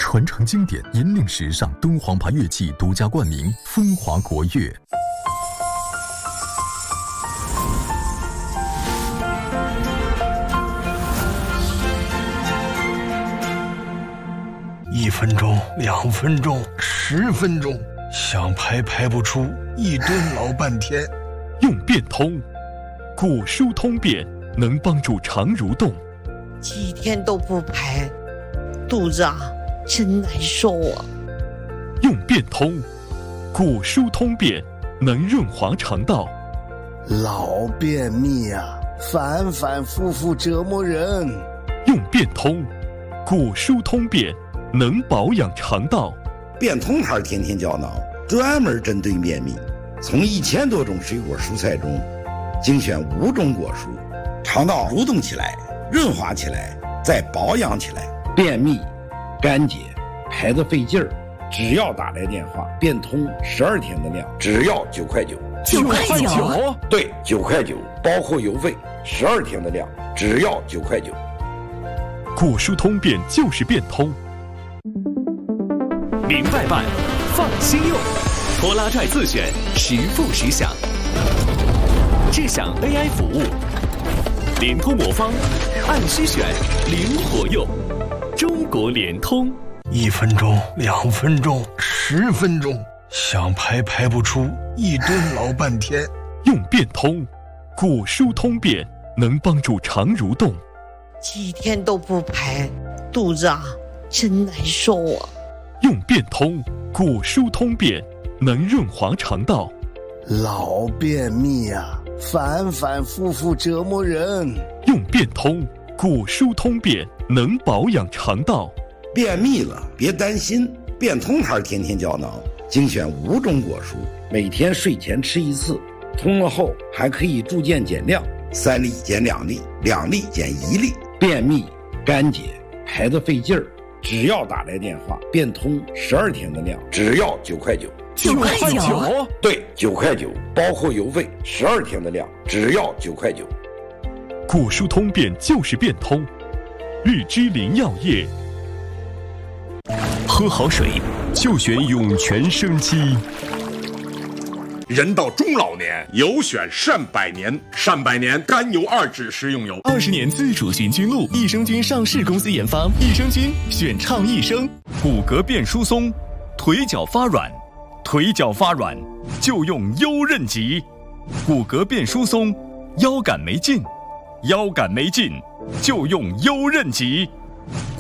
传承经典，引领时尚，敦煌牌乐器独家冠名，风华国乐。 1分钟、2分钟、10分钟，想排排不出，一蹲老半天。 用变通，古书通便，能帮助肠蠕动。 几天都不排，肚子真难受啊。 用变通，古书通便，能润滑肠道。 老便秘反反复复折磨人。 用变通，古书通便，能保养肠道。 变通牌天天胶囊专门针对便秘，从1000多种水果蔬菜中精选5种果蔬，肠道蠕动起来，润滑起来，再保养起来。便秘、干结、排得费劲儿，只要打来电话，变通12天的量，只要9块9。 9块9？ 对，9块9，包括邮费，12天的量，只要9块9。 古书通便就是变通。 明白办，放心用，拖拉拽自选，实付实享，智享 AI 服务，联通魔方，按需选，灵活用，中国联通。 1分钟、2分钟、10分钟，想排排不出，一蹲老半天。 用变通，古书通便，能帮助肠蠕动。 几天都不排，肚子真难受啊。 用变通，古书通便，能润滑肠道。 老便秘反反复复折磨人。 用变通，古书通便，能保养肠道。 便秘了别担心，变通牌天天胶囊精选5种果蔬，每天睡前吃1次，通了后还可以逐渐减量，3粒减2粒，2粒减1粒。便秘、干结、排得费劲儿，只要打来电话，变通12天的量，只要9块9。 9块9？ 对，9块9，包括邮费12天的量，只要9块9。 古书通便就是变通。日之林药业。 喝好水就选涌泉生机。 人到中老年，有选善百年。善百年甘油2酯食用油 ，20年自主寻菌露，益生菌上市公司研发，益生菌选畅益生。 骨骼变疏松，腿脚发软，腿脚发软就用优韧极。骨骼变疏松，腰杆没劲，腰杆没劲就用优韧极。